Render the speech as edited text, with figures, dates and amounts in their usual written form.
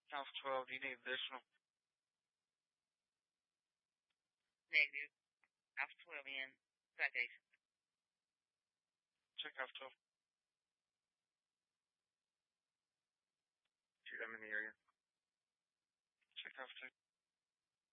Alpha 12, do you need additional? Negative. Alpha 12 in. Citation. Check Alpha 12.